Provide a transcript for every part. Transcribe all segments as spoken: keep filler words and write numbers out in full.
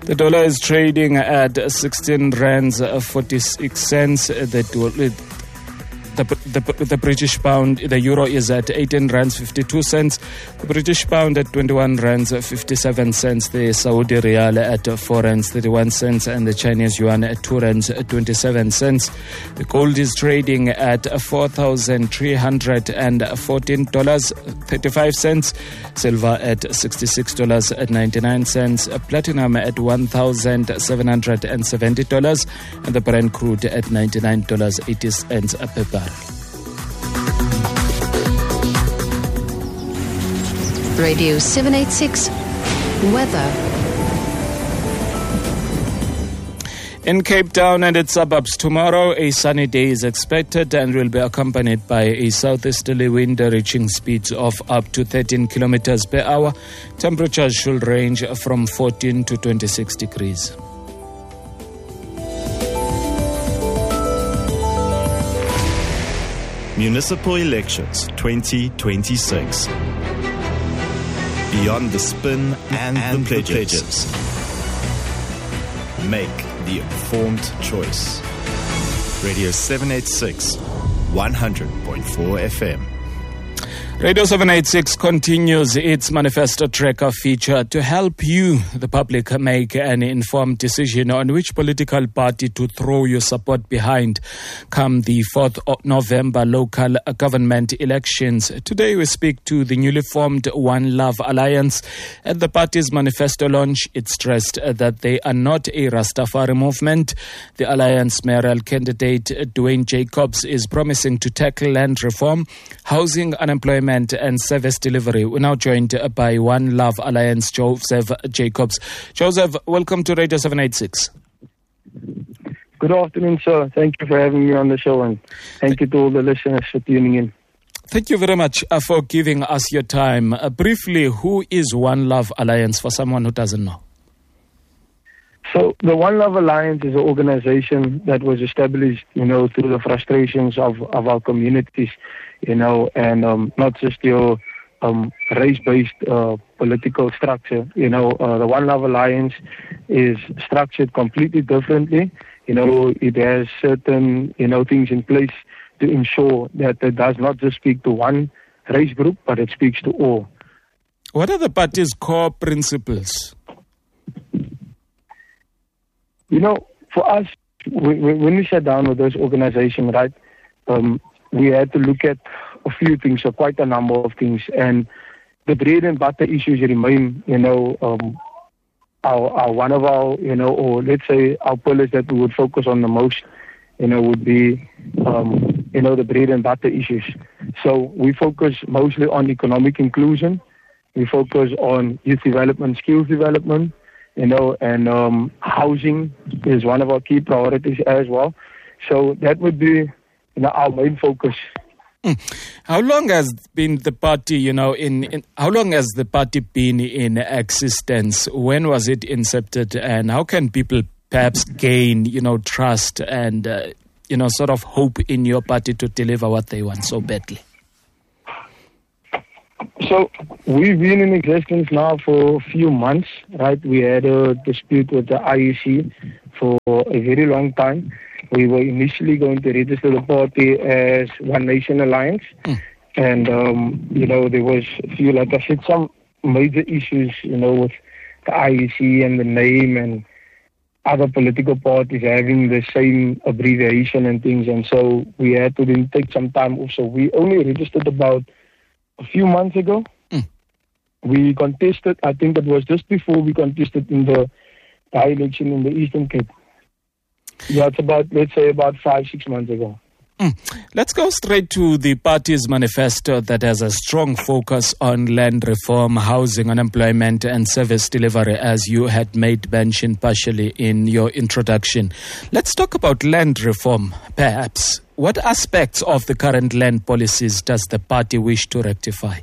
The dollar is trading at sixteen rands forty-six cents. The, the, the, the British pound, the euro is at eighteen rands fifty-two cents. The British pound at twenty-one rands fifty-seven cents. The Saudi Riyal at four rands thirty-one cents. And the Chinese yuan at two rands twenty-seven cents. The gold is trading at four thousand three hundred fourteen dollars and thirty-five cents. Silver at sixty-six dollars and ninety-nine cents. Platinum at one thousand seven hundred seventy dollars. And the Brent crude at ninety-nine dollars and eighty cents per barrel. Radio seven eighty-six Weather. In Cape Town and its suburbs tomorrow, a sunny day is expected and will be accompanied by a southeasterly wind reaching speeds of up to thirteen kilometers per hour. Temperatures should range from fourteen to twenty-six degrees. Municipal Elections twenty twenty-six. Beyond the spin and, and the pledges. The pledges. Make the informed choice. Radio seven eighty-six, one hundred point four F M. Radio seven eighty-six continues its Manifesto Tracker feature to help you, the public, make an informed decision on which political party to throw your support behind come the fourth of November local government elections. Today we speak to the newly formed One Love Alliance. At the party's manifesto launch, it stressed that they are not a Rastafari movement. The Alliance mayoral candidate Dwayne Jacobs is promising to tackle land reform, housing, unemployment and service delivery. We're now joined by One Love Alliance, Joseph Jacobs. Joseph, welcome to Radio seven eighty-six. Good afternoon, sir. Thank you for having me on the show, and thank you to all the listeners for tuning in. Thank you very much uh, for giving us your time. Uh, briefly, who is One Love Alliance for someone who doesn't know? So the One Love Alliance is an organization that was established, you know, through the frustrations of, of our communities, you know, and um, not just your um, race-based uh, political structure. You know, uh, the One Love Alliance is structured completely differently. You know, it has certain, you know, things in place to ensure that it does not just speak to one race group, but it speaks to all. What are the party's core principles? You know, for us, we, we, when we sat down with this organization, right, um, we had to look at a few things, so quite a number of things. And the bread and butter issues remain, you know, um, our, our one of our, you know, or let's say our pillars that we would focus on the most, you know, would be, um, you know, the bread and butter issues. So we focus mostly on economic inclusion. We focus on youth development, skills development. You know, and um, housing is one of our key priorities as well. So that would be, you know, our main focus. Mm. How long has been the party, you know, in, in how long has the party been in existence? When was it incepted, and how can people perhaps gain, you know, trust and, uh, you know, sort of hope in your party to deliver what they want so badly? So we've been in existence now for a few months, right? We had a dispute with the I E C for a very long time. We were initially going to register the party as One Nation Alliance. Mm. And, um, you know, there was a few, like I said, some major issues, you know, with the I E C and the name and other political parties having the same abbreviation and things. And so we had to then take some time off. So we only registered about a few months ago. Mm. We contested, I think it was just before we contested in the by-election in the Eastern Cape. Yeah, it's about, let's say, about five, six months ago. Mm. Let's go straight to the party's manifesto that has a strong focus on land reform, housing, unemployment, and service delivery, as you had made mention partially in your introduction. Let's talk about land reform, perhaps. What aspects of the current land policies does the party wish to rectify?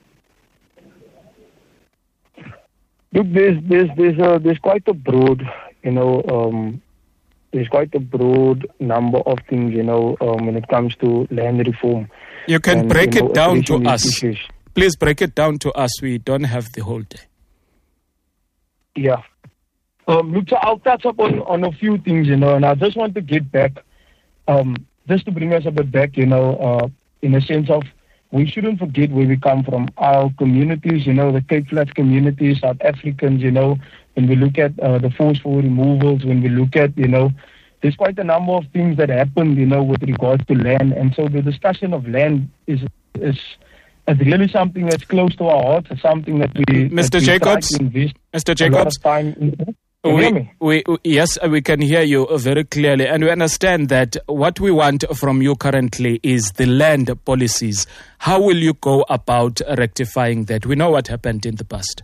Look, there's there's there's a, there's quite a broad, you know, um, there's quite a broad number of things, you know, um, when it comes to land reform. You can and, break you know, it down to us. Issues. Please break it down to us. We don't have the whole day. Yeah. Um, look, so I'll touch up on, on a few things, you know, and I just want to get back, um, just to bring us a bit back, you know, uh, in a sense of we shouldn't forget where we come from. Our communities, you know, the Cape Flats community, South Africans, you know, when we look at uh, the forceful removals, when we look at, you know, there's quite a number of things that happened, you know, with regards to land. And so the discussion of land is is it's really something that's close to our hearts. It's something that we... Mister That we Jacobs, try to invest Mister a Jacobs, lot of time in. Can you hear we, me? we, yes, we can hear you very clearly. And we understand that what we want from you currently is the land policies. How will you go about rectifying that? We know what happened in the past.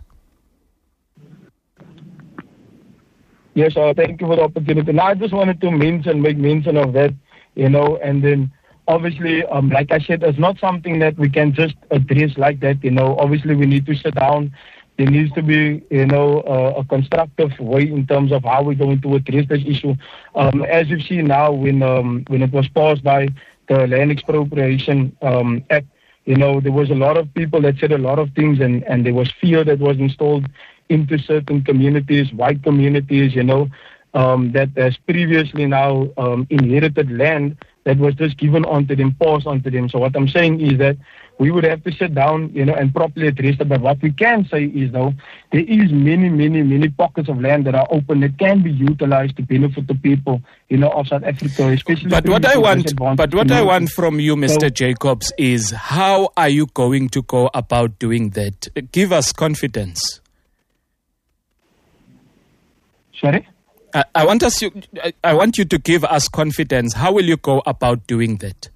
Yes, uh, thank you for the opportunity. Now, I just wanted to mention, make mention of that, you know, and then obviously, um, like I said, it's not something that we can just address like that, you know. Obviously, we need to sit down. There needs to be, you know, uh, a constructive way in terms of how we're going to address this issue. Um, as you've seen now, when um, when it was passed by the Land Expropriation um, Act, you know, there was a lot of people that said a lot of things, and, and there was fear that was installed into certain communities, white communities, you know, um, that has previously now um, inherited land that was just given onto them, passed onto them. So what I'm saying is that we would have to sit down, you know, and properly address it. But what we can say is, though, there is many, many, many pockets of land that are open that can be utilized to benefit the people, you know, of South Africa, especially. But what I want, but what I communities. want from you, Mister So- Jacobs, is how are you going to go about doing that? Give us confidence. Sorry? I, I want us. You, I, I want you to give us confidence. How will you go about doing that?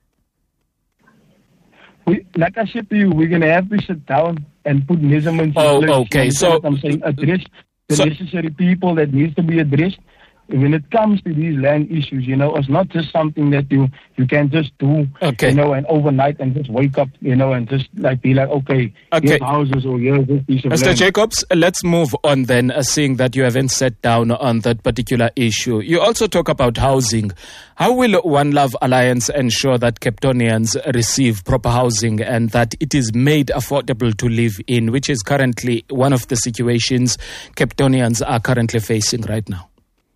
We, like I said to you, we're going to have to sit down and put measurements Oh, in place. okay. You understand So- what I'm saying, address the so- necessary people that needs to be addressed. When it comes to these land issues, you know, it's not just something that you, you can just do, Okay. you know, and overnight and just wake up, you know, and just like be like, okay, Okay. here's houses or here's this piece of Mister land. Jacobs, let's move on then, uh, seeing that you haven't sat down on that particular issue. You also talk about housing. How will One Love Alliance ensure that Capetonians receive proper housing and that it is made affordable to live in, which is currently one of the situations Capetonians are currently facing right now?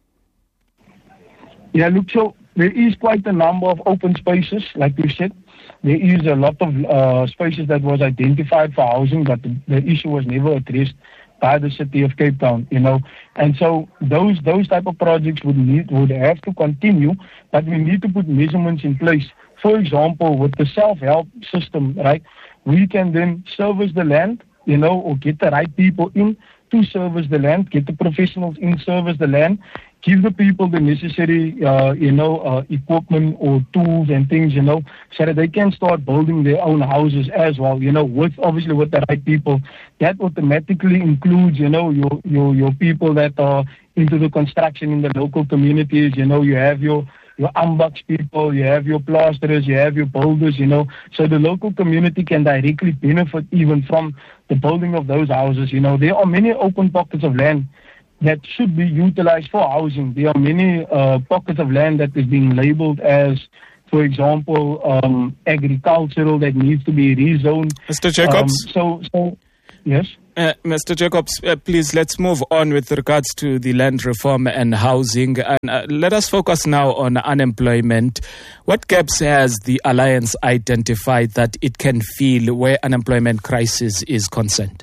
Yeah, look, so there is quite a number of open spaces, like you said. There is a lot of uh, spaces that was identified for housing, but the, the issue was never addressed by the city of Cape Town, you know. And so those those type of projects would need would have to continue, but we need to put measurements in place. For example, with the self-help system, right, we can then service the land, you know, or get the right people in to service the land, get the professionals in, service the land, give the people the necessary, uh, you know, uh, equipment or tools and things, you know, so that they can start building their own houses as well, you know, with obviously with the right people. That automatically includes, you know, your your your people that are into the construction in the local communities. You know, you have your your Ambaks people, you have your plasterers, you have your builders, you know, so the local community can directly benefit even from the building of those houses. You know, there are many open pockets of land that should be utilized for housing. There are many uh, pockets of land that is being labeled as, for example, um, agricultural that needs to be rezoned. Mister Jacobs? Um, so, so, yes? Uh, Mister Jacobs, uh, please, let's move on with regards to the land reform and housing. And uh, let us focus now on unemployment. What gaps has the Alliance identified that it can fill where unemployment crisis is concerned?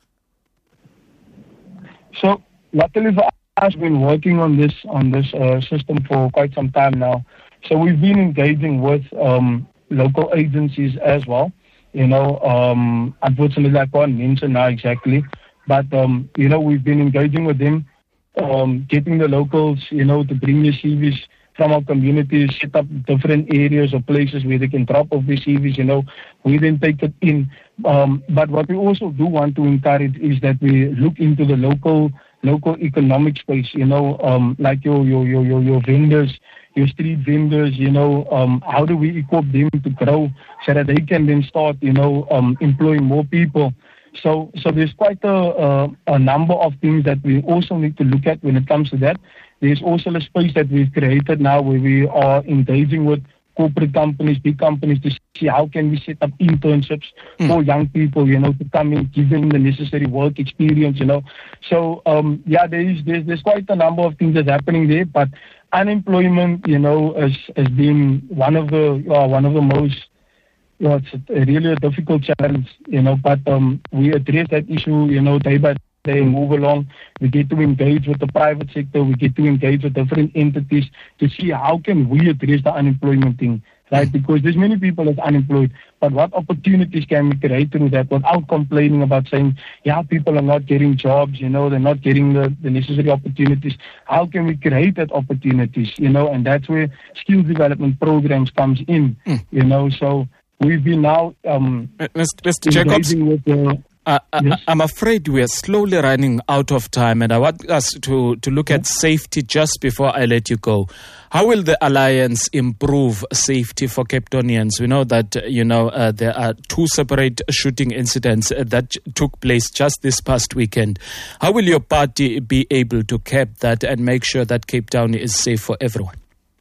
So, luckily for us, we've been working on this on this uh, system for quite some time now. So we've been engaging with um, local agencies as well. You know, um, unfortunately, I can't mention now exactly, but um, you know, we've been engaging with them, um, getting the locals, you know, to bring their C Vs from our communities, set up different areas or places where they can drop off their C Vs. You know, we then take it in. Um, but what we also do want to encourage is that we look into the local. local economic space, you know, um, like your, your, your, your, your vendors, your street vendors, you know, um, how do we equip them to grow so that they can then start, you know, um, employing more people. So, so there's quite a, a, a number of things that we also need to look at when it comes to that. There's also a space that we've created now where we are engaging with corporate companies, big companies, to see how can we set up internships mm. for young people, you know, to come in, give them the necessary work experience, you know. So, um, yeah, there is, there's, there's quite a number of things that's happening there, but unemployment, you know, has, has been one of the, uh, one of the most, you know, it's a, really a difficult challenge, you know, but um, we address that issue, you know, day by day. They move along. We get to engage with the private sector. We get to engage with different entities to see how can we address the unemployment thing, right? Because there's many people that's unemployed, but what opportunities can we create through that without complaining about saying, yeah, people are not getting jobs, you know, they're not getting the, the necessary opportunities. How can we create that opportunities, you know, and that's where skills development programs comes in, mm. you know, so we've been now um, Mister Jacobs. with the Uh, yes. I, I'm afraid we are slowly running out of time, and I want us to, to look at safety just before I let you go. How will the Alliance improve safety for Cape Townians? We know that, you know, uh, there are two separate shooting incidents uh, that took place just this past weekend. How will your party be able to cap that and make sure that Cape Town is safe for everyone?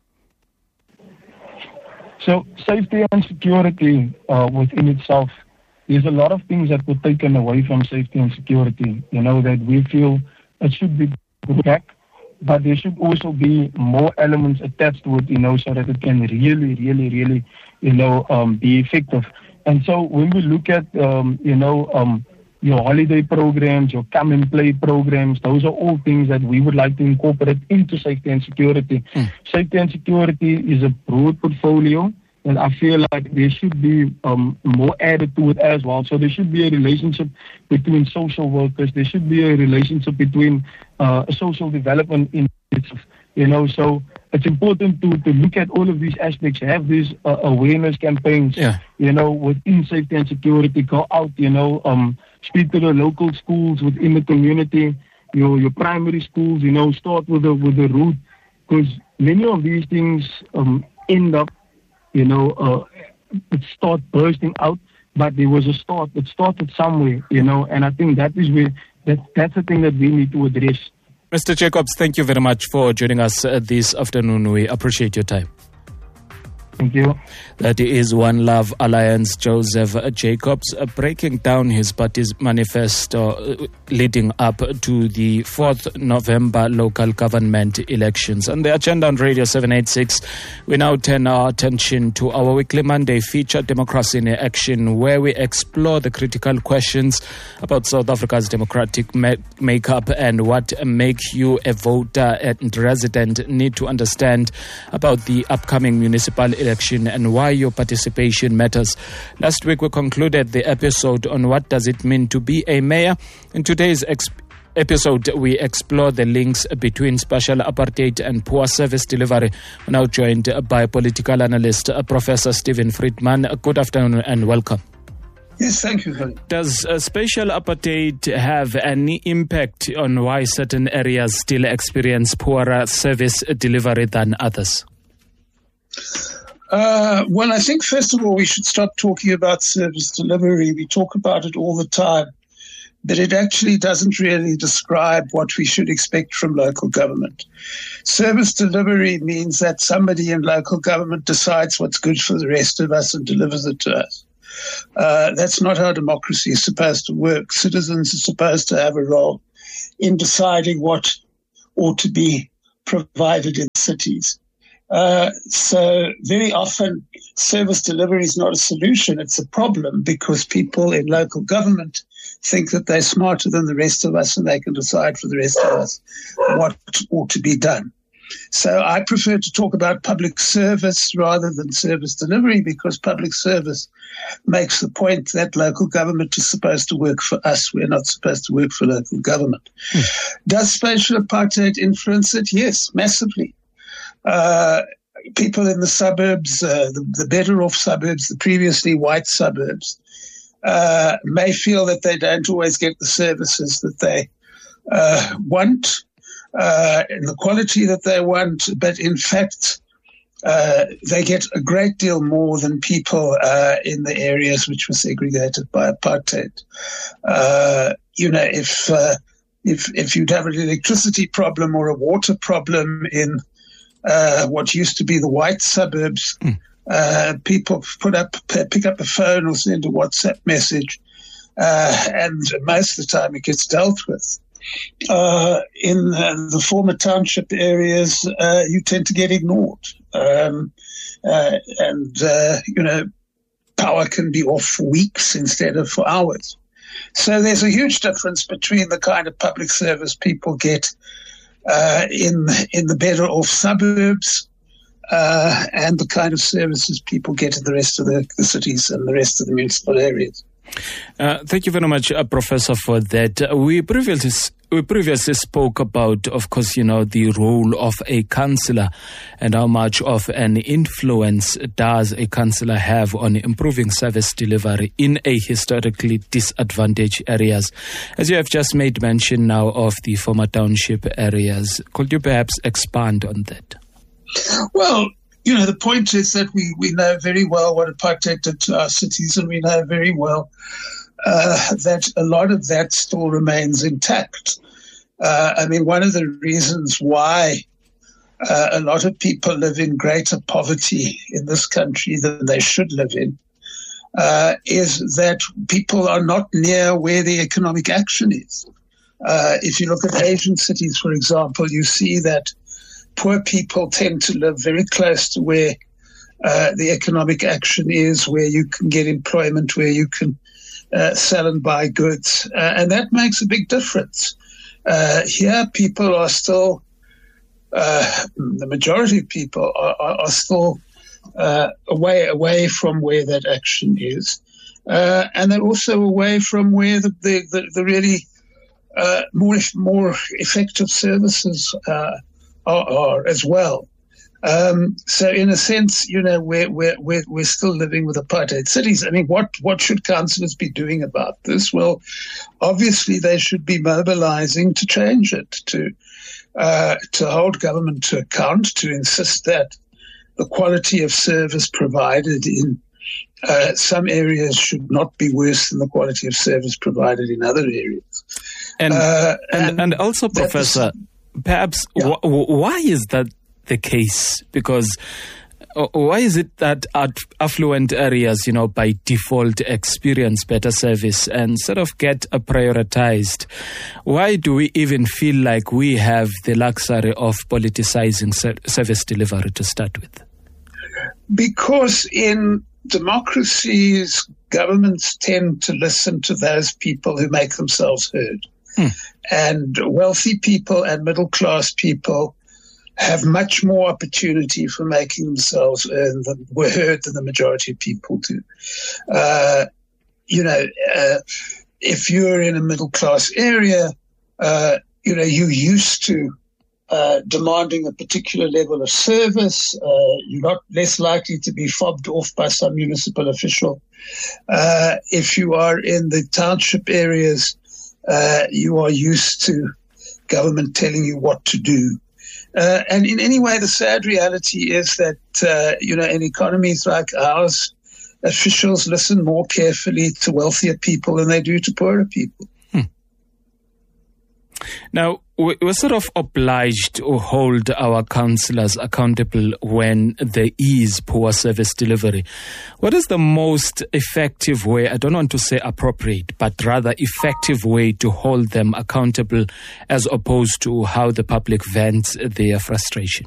So safety and security uh, within itself, there's a lot of things that were taken away from safety and security, you know, that we feel it should be back, but there should also be more elements attached to it, you know, so that it can really, really, really, you know, um, be effective. And so when we look at, um, you know, um, your holiday programs, your come and play programs, those are all things that we would like to incorporate into safety and security. Mm. Safety and security is a broad portfolio. And I feel like there should be um, more added to it as well. So there should be a relationship between social workers. There should be a relationship between uh, social development in itself. You know, so it's important to, to look at all of these aspects, have these uh, awareness campaigns, yeah. you know, within safety and security, go out, you know, um, speak to the local schools within the community, your your primary schools, you know, start with the, with the root, because many of these things um, end up, you know, uh, it start bursting out, but there was a start. It started somewhere, you know, and I think that is where, that, that's the thing that we need to address. Mister Jacobs, thank you very much for joining us uh, this afternoon. We appreciate your time. Thank you. That is One Love Alliance Joseph Jacobs uh, breaking down his party's manifesto uh, leading up to the fourth November local government elections. On the agenda on Radio seven eighty-six, we now turn our attention to our weekly Monday feature, Democracy in Action, where we explore the critical questions about South Africa's democratic ma- makeup and what make you a voter and resident need to understand about the upcoming municipal election. Election and why your participation matters. Last week we concluded the episode on what does it mean to be a mayor. In today's ex- episode we explore the links between special apartheid and poor service delivery. We're now joined by political analyst uh, Professor Stephen Friedman. Good afternoon and welcome. Yes, thank you. Does uh, special apartheid have any impact on why certain areas still experience poorer service delivery than others? Uh, well, I think, first of all, we should stop talking about service delivery. We talk about it all the time, but it actually doesn't really describe what we should expect from local government. Service delivery means that somebody in local government decides what's good for the rest of us and delivers it to us. Uh, that's not how democracy is supposed to work. Citizens are supposed to have a role in deciding what ought to be provided in cities. Uh, so very often service delivery is not a solution, it's a problem, because people in local government think that they're smarter than the rest of us and they can decide for the rest of us what ought to be done. So I prefer to talk about public service rather than service delivery, because public service makes the point that local government is supposed to work for us. We're not supposed to work for local government. Hmm. Does spatial apartheid influence it? Yes, massively. Uh, people in the suburbs, uh, the, the better off suburbs, the previously white suburbs, uh, may feel that they don't always get the services that they uh, want, uh, in the quality that they want, but in fact, uh, they get a great deal more than people uh, in the areas which were segregated by apartheid. Uh, you know, if, uh, if, if you'd have an electricity problem or a water problem in Uh, what used to be the white suburbs, mm. Uh, people put up, pick up the phone or send a WhatsApp message, uh, and most of the time it gets dealt with. Uh, in uh, the former township areas, uh, you tend to get ignored. Um, uh, and, uh, you know, power can be off for weeks instead of for hours. So there's a huge difference between the kind of public service people get uh, in in the better off suburbs uh, and the kind of services people get in the rest of the, the cities and the rest of the municipal areas. Uh, thank you very much, uh, Professor, for that. Uh, we previously we previously spoke about, of course, you know, the role of a councillor and how much of an influence does a councillor have on improving service delivery in a historically disadvantaged areas. As you have just made mention now of the former township areas, could you perhaps expand on that? Well, you know, the point is that we, we know very well what apartheid did to our cities, and we know very well uh, that a lot of that still remains intact. Uh, I mean, one of the reasons why uh, a lot of people live in greater poverty in this country than they should live in uh, is that people are not near where the economic action is. Uh, if you look at Asian cities, for example, you see that poor people tend to live very close to where uh, the economic action is, where you can get employment, where you can uh, sell and buy goods. Uh, and that makes a big difference. Uh, here, people are still, uh, the majority of people are, are, are still uh, away, away from where that action is. Uh, and they're also away from where the, the, the, the really uh, more, more effective services uh Are, are as well. Um, so in a sense, you know, we're, we're, we're, we're still living with apartheid cities. I mean, what, what should councillors be doing about this? Well, obviously they should be mobilizing to change it, to, uh, to hold government to account, to insist that the quality of service provided in uh, some areas should not be worse than the quality of service provided in other areas. And, uh, and, and, and also, Professor, perhaps Yeah. wh- why is that the case? Because uh, why is it that affluent areas, you know, by default experience better service and sort of get uh, prioritized? Why do we even feel like we have the luxury of politicizing ser- service delivery to start with? Because in democracies, governments tend to listen to those people who make themselves heard. Hmm. And wealthy people and middle-class people have much more opportunity for making themselves earn than, were heard than the majority of people do. Uh, you know, uh, if you're in a middle-class area, uh, you know, you're used to uh, demanding a particular level of service. Uh, you're not less likely to be fobbed off by some municipal official. Uh, if you are in the township areas, Uh, you are used to government telling you what to do. Uh, and in any way, the sad reality is that, uh, you know, in economies like ours, officials listen more carefully to wealthier people than they do to poorer people. Hmm. Now, we're sort of obliged to hold our councillors accountable when there is poor service delivery. What is the most effective way, I don't want to say appropriate, but rather effective way to hold them accountable as opposed to how the public vents their frustration?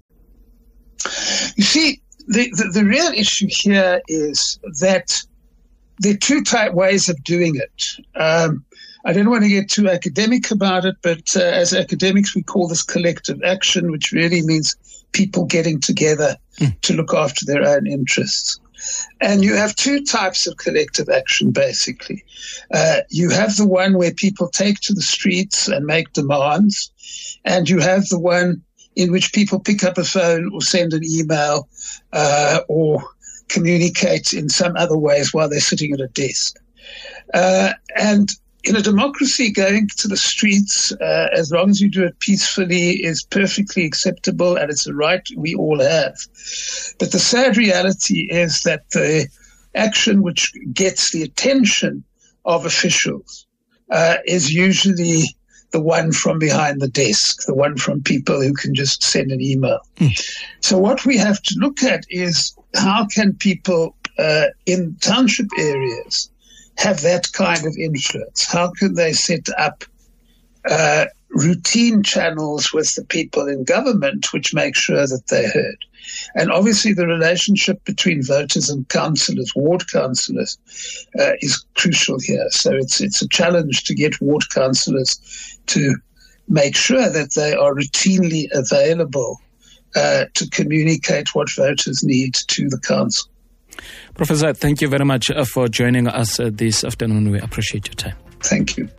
You see, the, the, the real issue here is that there are two type ways of doing it. Um, I don't want to get too academic about it, but uh, as academics, we call this collective action, which really means people getting together mm. to look after their own interests. And you have two types of collective action, basically. Uh, you have the one where people take to the streets and make demands, and you have the one in which people pick up a phone or send an email uh, or communicate in some other ways while they're sitting at a desk. Uh, and in a democracy, going to the streets, uh, as long as you do it peacefully, is perfectly acceptable, and it's a right we all have. But the sad reality is that the action which gets the attention of officials uh, is usually the one from behind the desk, the one from people who can just send an email. Mm. So what we have to look at is how can people uh, in township areas have that kind of influence? How can they set up uh, routine channels with the people in government which make sure that they're heard? And obviously the relationship between voters and councillors, ward councillors, uh, is crucial here. So it's it's a challenge to get ward councillors to make sure that they are routinely available uh, to communicate what voters need to the council. Professor, thank you very much uh, for joining us uh, this afternoon. We appreciate your time. Thank you.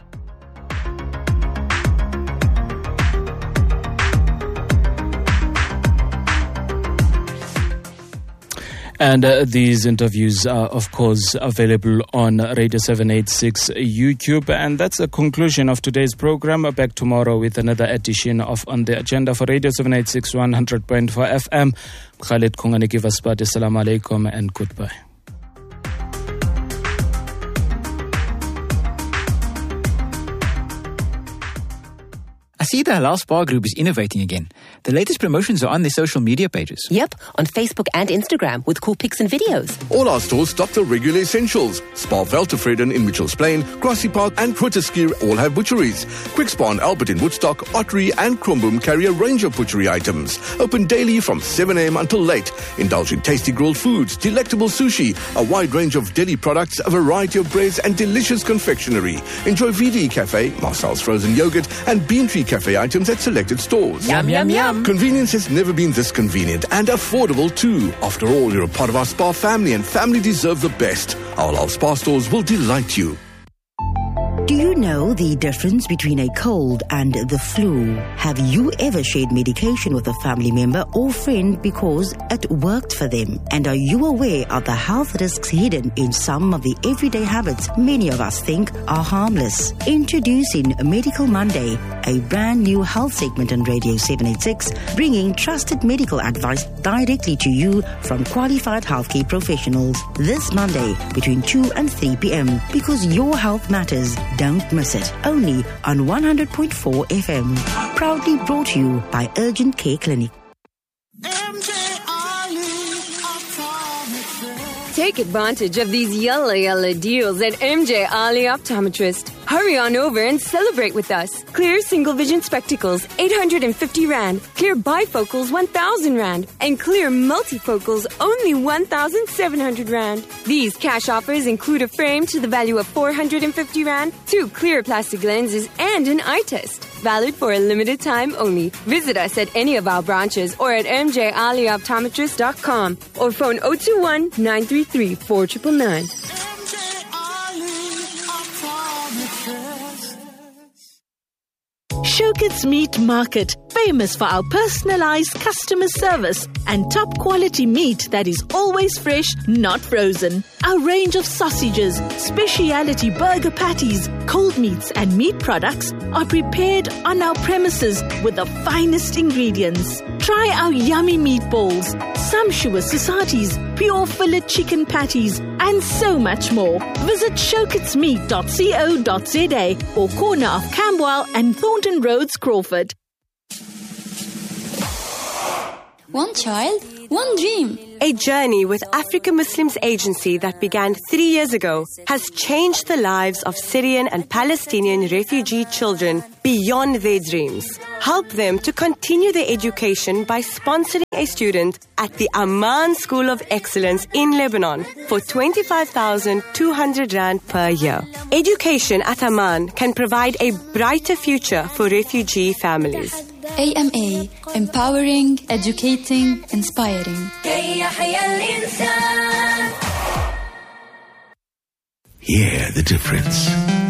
And uh, these interviews are, of course, available on Radio seven eighty-six YouTube. And that's the conclusion of today's program. Back tomorrow with another edition of On the Agenda for Radio seven eighty-six one hundred point four F M. Khalid Kongani Kivaspat, Assalamu alaikum and goodbye. I see the Halal Spa Group is innovating again. The latest promotions are on their social media pages. Yep, on Facebook and Instagram with cool pics and videos. All our stores stock the regular essentials. Spa Veltevreden in Mitchells Plain, Grassy Park and Grooteskier all have butcheries. Quick Spa and Albert in Woodstock, Ottery and Kromboom carry a range of butchery items. Open daily from seven a.m. until late. Indulge in tasty grilled foods, delectable sushi, a wide range of deli products, a variety of breads and delicious confectionery. Enjoy V D Cafe, Marcel's frozen yogurt and Bean Tree Cafe items at selected stores. Yum, yum, yum. Convenience has never been this convenient and affordable too. After all, you're a part of our spa family and family deserve the best. Our Halal Spa stores will delight you. Do you know the difference between a cold and the flu? Have you ever shared medication with a family member or friend because it worked for them? And are you aware of the health risks hidden in some of the everyday habits many of us think are harmless? Introducing Medical Monday, a brand new health segment on Radio seven eighty-six, bringing trusted medical advice directly to you from qualified healthcare professionals. This Monday between two and three p.m. because your health matters. Don't miss it. Only on one hundred point four F M. Proudly brought to you by Urgent Care Clinic. Take advantage of these yalla yalla deals at M J Ali Optometrist. Hurry on over and celebrate with us. Clear single vision spectacles, eight hundred fifty rand. Clear bifocals, one thousand rand. And clear multifocals, only one thousand seven hundred rand. These cash offers include a frame to the value of four hundred fifty rand, two clear plastic lenses, and an eye test. Valid for a limited time only. Visit us at any of our branches or at m j ali optometrist dot com or phone zero two one, nine three three, four nine nine nine. Showkits Meat Market, famous for our personalized customer service and top quality meat that is always fresh, not frozen. Our range of sausages, specialty burger patties, cold meats and meat products are prepared on our premises with the finest ingredients. Try our yummy meatballs, sumptuous societies, pure fillet chicken patties and so much more. Visit showkits meat dot co dot z a or corner of Camberwell and Thornton Roads, Crawford. One child, one dream. A journey with Africa Muslims Agency that began three years ago has changed the lives of Syrian and Palestinian refugee children beyond their dreams. Help them to continue their education by sponsoring a student at the Amman School of Excellence in Lebanon for twenty-five thousand two hundred rand per year. Education at Amman can provide a brighter future for refugee families. A M A, empowering, educating, inspiring. Hear the difference.